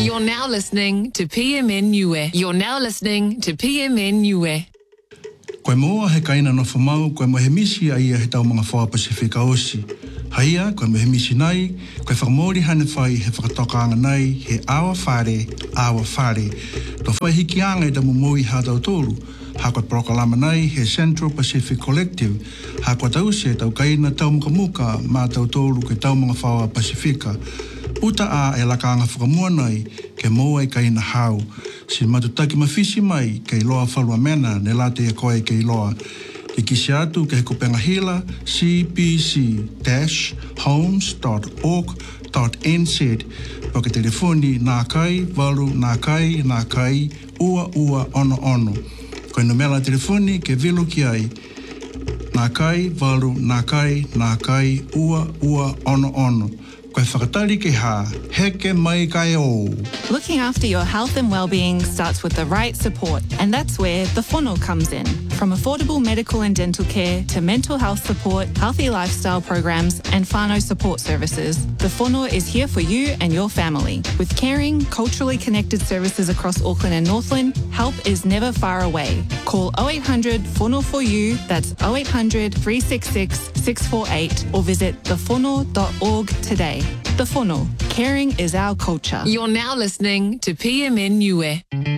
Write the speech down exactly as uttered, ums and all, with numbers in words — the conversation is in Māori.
You're now listening to P M N Niue. You're now listening to P M N Niue. Koe moa he kaina no whamau, koe mo he misi a ia he tau mga whaua Pasifika Osi. Haia, koe mo he misi nai, koe whakamori hane whai he whakatokanga nai, he awa whare, awa whare. To whai hiki anga i da mumui ha tau tolu, ha koe prokalama nai he Central Pacific Collective, ha koe tau se tau kaina tau muka muka ma tau tolu ke tau mga whaua Pasifika. Uta a e lakanga whakamua nai ke moa i kaina hau. Si matutaki mawhisi mai kei loa whalua mena ne late e koe kei loa. Ke kisi atu ke he kupenga hila c p c dash homes dot org dot n z po ke telefoni nā kai, walu, nā kai, nā kai, ua ua ono ono. Koe numela telefoni ke vilu ki ai. Nā kai, walu, nā kai, nā kai, ua ua ono ono. Koe whakatari ke ha, heke mai kai o. Looking after your health and well-being starts with the right support, and that's where the Whono comes in. From affordable medical and dental care to mental health support, healthy lifestyle programs, and whānau support services, the Whono is here for you and your family. With caring, culturally connected services across Auckland and Northland, help is never far away. Call oh eight hundred Whono for you, that's oh eight hundred, three six six, six four eight, or visit the whono dot org today. The Whono, caring is our culture. You're now listening to P M N Niue.